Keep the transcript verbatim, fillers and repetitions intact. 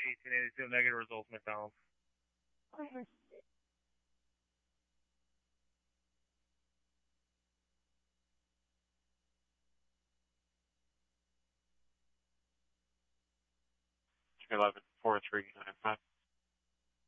eighteen eighty-two, negative results, McDonald's. Over. eleven four three nine five.